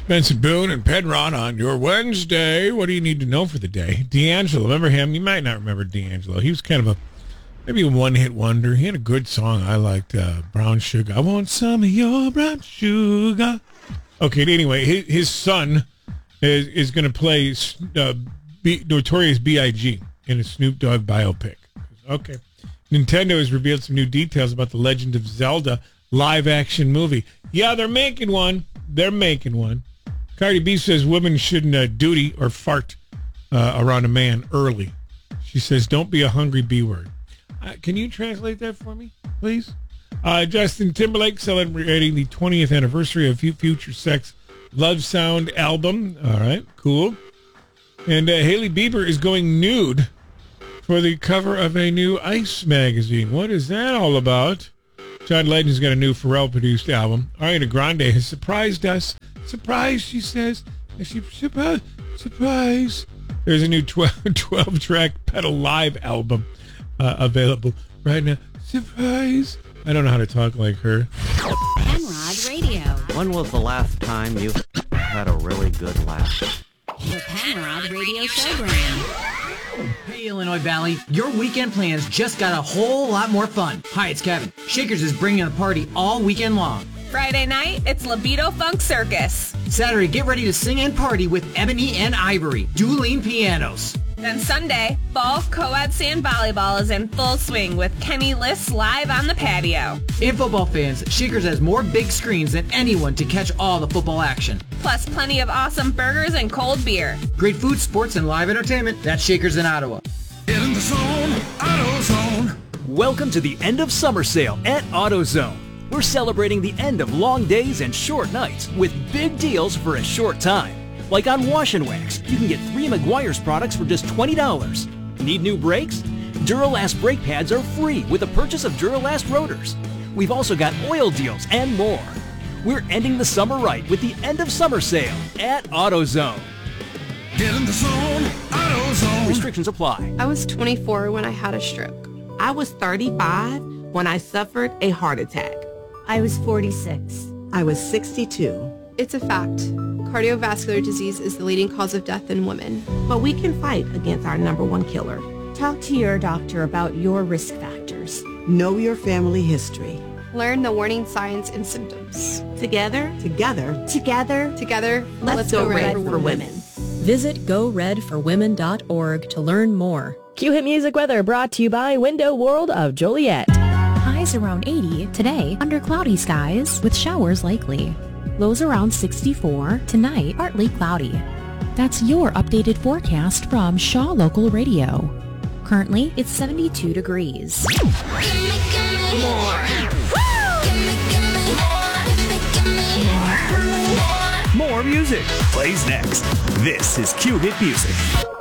Benson Boone and Penrod on your Wednesday. What do you need to know for the day? D'Angelo, remember him? You might not remember D'Angelo. He was kind of maybe a one-hit wonder. He had a good song I liked, Brown Sugar. I want some of your brown sugar. Okay, anyway, his son is going to play Notorious B.I.G. in a Snoop Dogg biopic. Okay. Nintendo has revealed some new details about the Legend of Zelda live-action movie. Yeah, they're making one. Cardi B says women shouldn't duty or fart around a man early. She says, don't be a hungry B word. Can you translate that for me, please? Justin Timberlake celebrating the 20th anniversary of Future Sex Love Sound album. All right, cool. And Hailey Bieber is going nude for the cover of a new Ice magazine. What is that all about? John Legend's got a new Pharrell-produced album. Ariana Grande has surprised us. Surprise, she says. Surprise. There's a new 12-track pedal live album available right now. Surprise. I don't know how to talk like her. Penrod Radio. When was the last time you had a really good laugh? The Penrod Radio Showgram. Hey, Illinois Valley, your weekend plans just got a whole lot more fun. Hi, it's Kevin. Shakers is bringing a party all weekend long. Friday night, it's Libido Funk Circus. Saturday, get ready to sing and party with Ebony and Ivory, dueling pianos. Then Sunday, fall co-ed sand volleyball is in full swing with Kenny Liss live on the patio. And football fans, Shakers has more big screens than anyone to catch all the football action. Plus plenty of awesome burgers and cold beer. Great food, sports, and live entertainment. That's Shakers in Ottawa. Get in the zone, AutoZone. Welcome to the end of summer sale at AutoZone. We're celebrating the end of long days and short nights with big deals for a short time. Like on Wash and Wax, you can get 3 Meguiar's products for just $20. Need new brakes? Duralast brake pads are free with the purchase of Duralast rotors. We've also got oil deals and more. We're ending the summer right with the end of summer sale at AutoZone. Get in the zone, AutoZone. Restrictions apply. I was 24 when I had a stroke. I was 35 when I suffered a heart attack. I was 46. I was 62. It's a fact. Cardiovascular disease is the leading cause of death in women. But we can fight against our #1 killer. Talk to your doctor about your risk factors. Know your family history. Learn the warning signs and symptoms. Together, let's go red for women. Visit GoRedForWomen.org to learn more. Q-Hit Music Weather brought to you by Window World of Joliet. Highs around 80 today under cloudy skies with showers likely. Lows around 64, tonight partly cloudy. That's your updated forecast from Shaw Local Radio. Currently, it's 72 degrees. More music plays next. This is Q-Hit Music.